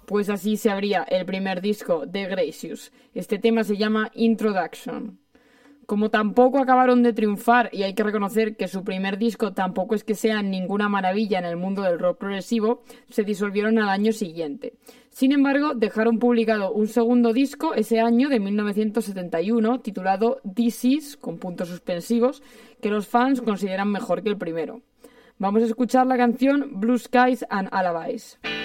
Pues así se abría el primer disco de Gracious. Este tema se llama Introduction. Como tampoco acabaron de triunfar, y hay que reconocer que su primer disco tampoco es que sea ninguna maravilla en el mundo del rock progresivo, se disolvieron al año siguiente. Sin embargo, dejaron publicado un segundo disco ese año de 1971, titulado This Is, con puntos suspensivos, que los fans consideran mejor que el primero. Vamos a escuchar la canción Blue Skies and Alibis.